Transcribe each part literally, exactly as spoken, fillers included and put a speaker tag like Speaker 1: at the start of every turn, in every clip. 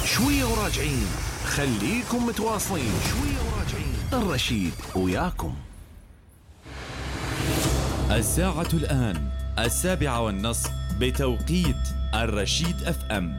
Speaker 1: شوية وراجعين، خليكم متواصلين. شوية وراجعين، الرشيد وياكم.
Speaker 2: الساعة الآن السابعة والنصف بتوقيت الرشيد اف ام.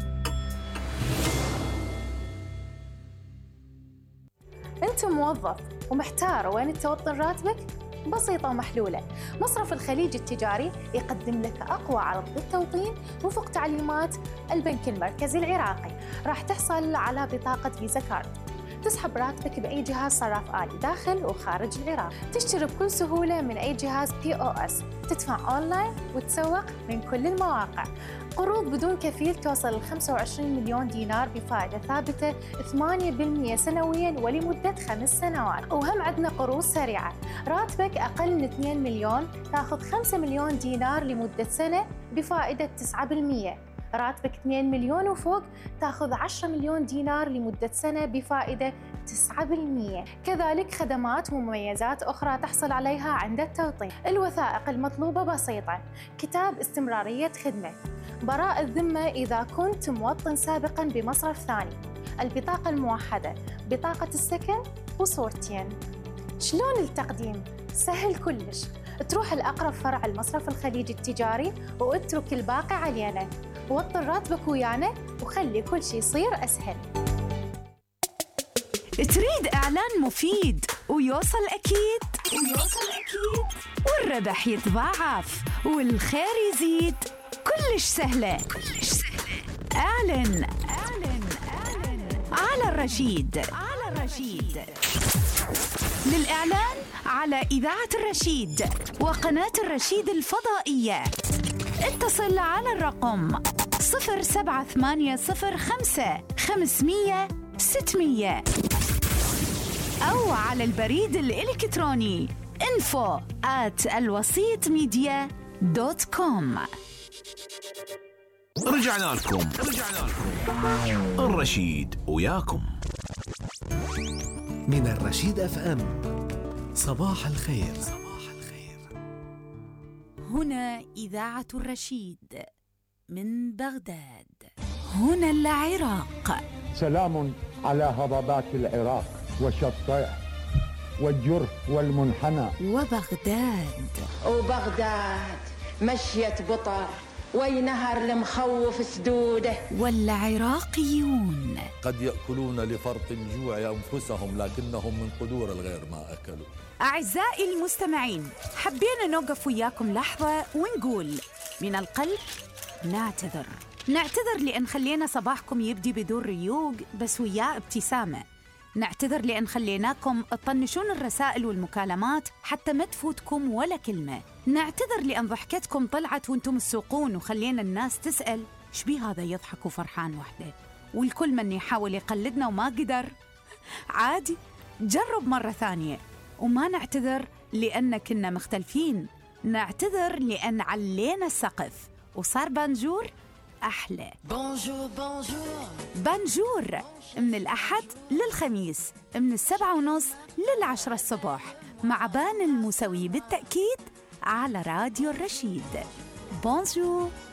Speaker 3: أنت موظف ومحتار وين توطن راتبك؟ بسيطة ومحلولة. مصرف الخليج التجاري يقدم لك أقوى عرض للتوطين وفق تعليمات البنك المركزي العراقي. راح تحصل على بطاقة فيزا كارد، تسحب راتبك بأي جهاز صراف آلي داخل وخارج العراق، تشتري بكل سهولة من أي جهاز بي أو إس، تدفع أونلاين وتسوق من كل المواقع. قروض بدون كفيل توصل ل خمسة وعشرين مليون دينار بفائدة ثابتة ثمانية بالمئة سنوياً ولمدة خمس سنوات. وهم عندنا قروض سريعة، راتبك أقل من اثنين مليون تأخذ خمسة مليون دينار لمدة سنة بفائدة تسعة بالمئة. راتبك اثنين مليون وفوق تأخذ عشرة مليون دينار لمدة سنة بفائدة تسعة بالمئة. كذلك خدمات ومميزات أخرى تحصل عليها عند التوطين. الوثائق المطلوبة بسيطة: كتاب استمرارية خدمة، براءة الذمة إذا كنت موطن سابقاً بمصرف ثاني، البطاقة الموحدة، بطاقة السكن وصورتين. شلون التقديم؟ سهل كلش، تروح الأقرب فرع المصرف الخليج التجاري واترك الباقي علينا. وطن راتبك ويانا وخلي كل شيء يصير أسهل.
Speaker 4: تريد إعلان مفيد ويوصل أكيد ويوصل أكيد والربح يتضاعف والخير يزيد؟ كلش سهلة كلش سهلة. أعلن أعلن أعلن على الرشيد على الرشيد. للإعلان على إذاعة الرشيد وقناة الرشيد الفضائية اتصل على الرقم صفر سبعة ثمانية صفر خمسة خمسمية ستمية أو على البريد الإلكتروني info at الوسيط ميديا دوت كوم.
Speaker 1: رجعنا لكم رجعنا لكم الرشيد وياكم
Speaker 5: من الرشيد اف ام. صباح الخير. صباح الخير.
Speaker 4: هنا إذاعة الرشيد من بغداد. هنا العراق.
Speaker 6: سلام على هضبات العراق وشطائح والجرف والمنحنى
Speaker 4: وبغداد.
Speaker 7: وبغداد مشيت بطر وينهر المخوف سدوده.
Speaker 4: والعراقيون
Speaker 8: قد يأكلون لفرط الجوع أنفسهم لكنهم من قدور الغير ما أكلوا.
Speaker 4: أعزائي المستمعين، حبينا نوقف وياكم لحظة ونقول من القلب نعتذر. نعتذر لأن خلينا صباحكم يبدي بدون ريوق بس وياه ابتسامة. نعتذر لأن خليناكم تطنشون الرسائل والمكالمات حتى ما تفوتكم ولا كلمة. نعتذر لأن ضحكتكم طلعت وانتم تسوقون وخلينا الناس تسأل شبي هذا يضحك وفرحان وحده، والكل من يحاول يقلدنا وما قدر. عادي، جرب مرة ثانية. وما نعتذر لأن كنا مختلفين، نعتذر لأن علينا السقف وصار بانجور أحلى.
Speaker 7: بونجور بونجور
Speaker 4: بانجور من الأحد للخميس من السبعة ونص للعشرة الصبح مع بان الموسوي بالتأكيد على راديو الرشيد. بونجور.